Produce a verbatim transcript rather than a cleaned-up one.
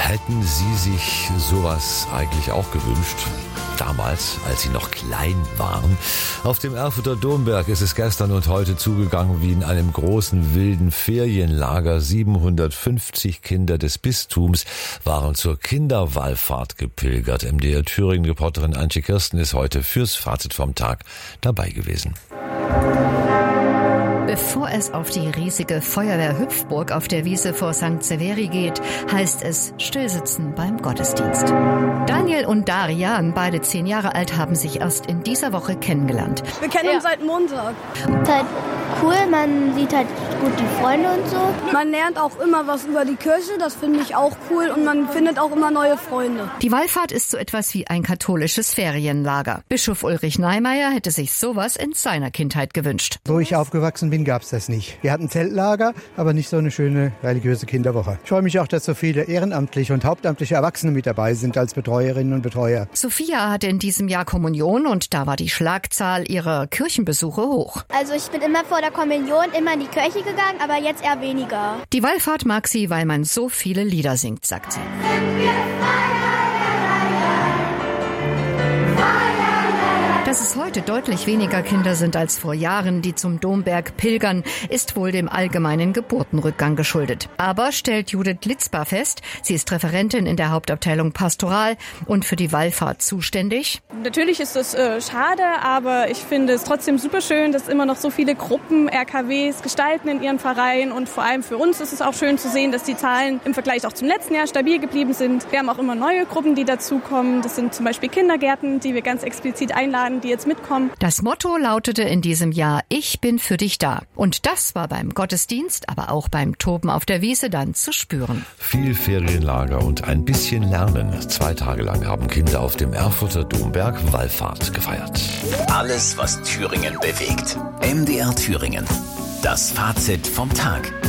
Hätten Sie sich sowas eigentlich auch gewünscht? Damals, als Sie noch klein waren. Auf dem Erfurter Domberg ist es gestern und heute zugegangen wie in einem großen wilden Ferienlager. siebenhundertfünfzig Kinder des Bistums waren zur Kinderwallfahrt gepilgert. M D R Thüringen-Reporterin Antje Kirsten ist heute fürs Fazit vom Tag dabei gewesen. Bevor es auf die riesige Feuerwehr-Hüpfburg auf der Wiese vor Sankt Severi geht, heißt es stillsitzen beim Gottesdienst. Daniel und Darian, beide zehn Jahre alt, haben sich erst in dieser Woche kennengelernt. Wir kennen uns seit Montag. Halt cool, man sieht halt gut die Freunde und so. Man lernt auch immer was über die Kirche, das finde ich auch cool, und man findet auch immer neue Freunde. Die Wallfahrt ist so etwas wie ein katholisches Ferienlager. Bischof Ulrich Neimeyer hätte sich sowas in seiner Kindheit gewünscht. Wo ich aufgewachsen bin, gab es das nicht. Wir hatten Zeltlager, aber nicht so eine schöne religiöse Kinderwoche. Ich freue mich auch, dass so viele ehrenamtliche und hauptamtliche Erwachsene mit dabei sind als Betreuerinnen und Betreuer. Sophia hatte in diesem Jahr Kommunion und da war die Schlagzahl ihrer Kirchenbesuche hoch. Also ich bin immer vor der Kommunion immer in die Kirche gegangen, aber jetzt eher weniger. Die Wallfahrt mag sie, weil man so viele Lieder singt, sagt sie. Dass es heute deutlich weniger Kinder sind als vor Jahren, die zum Domberg pilgern, ist wohl dem allgemeinen Geburtenrückgang geschuldet. Aber stellt Judith Litzbar fest, sie ist Referentin in der Hauptabteilung Pastoral und für die Wallfahrt zuständig. Natürlich ist es äh, schade, aber ich finde es trotzdem super schön, dass immer noch so viele Gruppen R K Ws gestalten in ihren Vereinen, und vor allem für uns ist es auch schön zu sehen, dass die Zahlen im Vergleich auch zum letzten Jahr stabil geblieben sind. Wir haben auch immer neue Gruppen, die dazukommen. Das sind zum Beispiel Kindergärten, die wir ganz explizit einladen, die jetzt mitkommen. Das Motto lautete in diesem Jahr: Ich bin für dich da. Und das war beim Gottesdienst, aber auch beim Toben auf der Wiese dann zu spüren. Viel Ferienlager und ein bisschen Lernen. Zwei Tage lang haben Kinder auf dem Erfurter Domberg Wallfahrt gefeiert. Alles, was Thüringen bewegt. M D R Thüringen. Das Fazit vom Tag.